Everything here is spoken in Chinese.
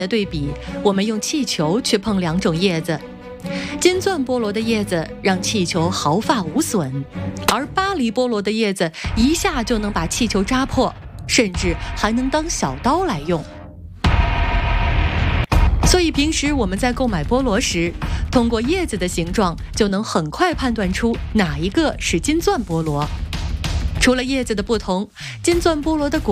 的对比，我们用气球去碰两种叶子。金钻菠萝的叶子让气球毫发无损，而巴黎菠萝的叶子一下就能把气球扎破，甚至还能当小刀来用。所以平时我们在购买菠萝时，通过叶子的形状就能很快判断出哪一个是金钻菠萝。除了叶子的不同，金钻菠萝的果